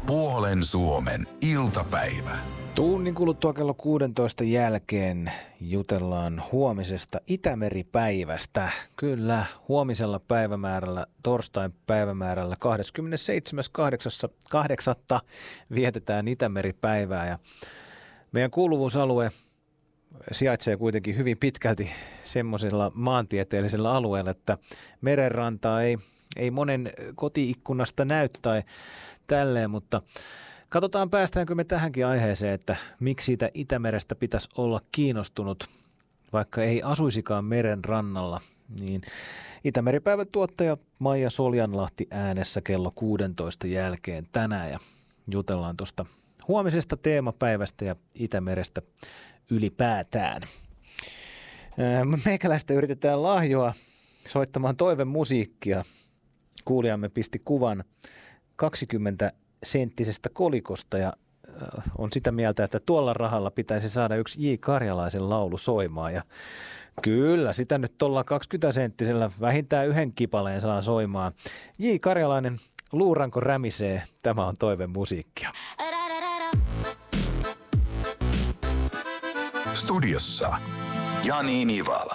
Puolen Suomen iltapäivä. Tunnin kuluttua kello 16 jälkeen jutellaan huomisesta Itämeri-päivästä. Kyllä, huomisella päivämäärällä, torstain päivämäärällä 27.8. vietetään Itämeri-päivää. Ja meidän kuuluvuusalue sijaitsee kuitenkin hyvin pitkälti semmoisella maantieteellisellä alueella, että merenrantaa ei monen kotiikkunasta näy tai tälleen, mutta katsotaan, päästäänkö me tähänkin aiheeseen, että miksi siitä Itämerestä pitäisi olla kiinnostunut, vaikka ei asuisikaan meren rannalla. Niin Itämeripäivän tuottaja Maija Soljanlahti äänessä kello 16 jälkeen tänään ja jutellaan tuosta huomisesta teemapäivästä ja Itämerestä ylipäätään. Meikäläistä yritetään lahjoa soittamaan toivemusiikkia. Kuulijamme pisti kuvan 20-senttisestä kolikosta ja on sitä mieltä, että tuolla rahalla pitäisi saada yksi J. Karjalaisen laulu soimaan. Ja kyllä, sitä nyt tuolla 20-senttisellä vähintään yhden kipaleen saa soimaan. J. Karjalainen, luuranko rämisee, tämä on toivemusiikkia. Studiossa Jani Nivala.